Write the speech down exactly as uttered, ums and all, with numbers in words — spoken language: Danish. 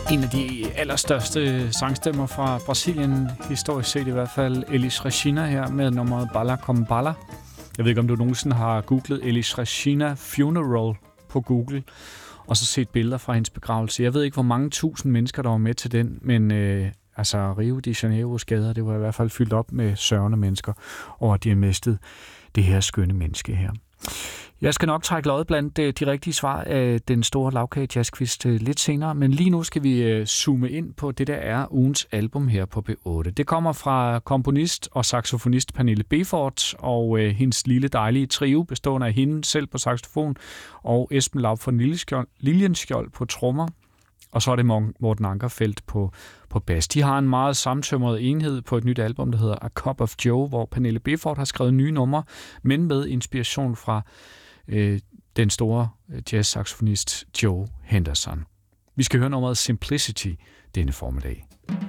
En af de allerstørste sangstemmer fra Brasilien, historisk set i hvert fald, Elis Regina her med nummeret Bala Com Bala. Jeg ved ikke, om du nogensinde har googlet Elis Regina Funeral på Google, og så set billeder fra hendes begravelse. Jeg ved ikke, hvor mange tusind mennesker, der var med til den, men øh, altså Rio de Janeiros gader, det var i hvert fald fyldt op med sørgende mennesker over, at de har mistet det her skønne menneske her. Jeg skal nok trække lod blandt de rigtige svar af den store Lagkage Jazzquiz lidt senere, men lige nu skal vi zoome ind på det, der er ugens album her på B otte. Det kommer fra komponist og saxofonist Pernille Béfort og øh, hendes lille dejlige trio, bestående af hende selv på saxofon og Esben Laub von Lilienskjold på trommer. Og så er det Morten Ankerfeldt på, på bas. De har en meget samtømret enhed på et nyt album, der hedder A Cup of Joe, hvor Pernille Béfort har skrevet nye numre, men med inspiration fra øh, den store jazz-saxofonist Joe Henderson. Vi skal høre nummeret Simplicity denne formiddag.